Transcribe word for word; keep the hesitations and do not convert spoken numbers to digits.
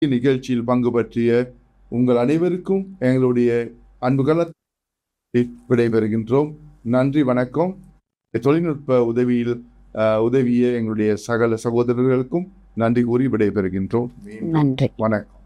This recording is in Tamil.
நிகழ்ச்சியில் பங்கு பற்றிய உங்கள் அனைவருக்கும் எங்களுடைய அன்புகள விடைபெறுகின்றோம். நன்றி, வணக்கம். தொழில்நுட்ப உதவியில் உதவிய எங்களுடைய சகல சகோதரர்களுக்கும் நன்றி கூறி விடைபெறுகின்றோம். நன்றி, வணக்கம்.